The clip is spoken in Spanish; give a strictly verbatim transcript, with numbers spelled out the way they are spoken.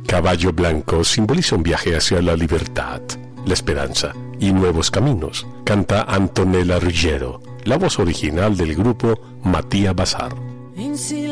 Caballo blanco simboliza un viaje hacia la libertad, la esperanza y nuevos caminos. Canta Antonella Ruggiero, la voz original del grupo Matías Bazar.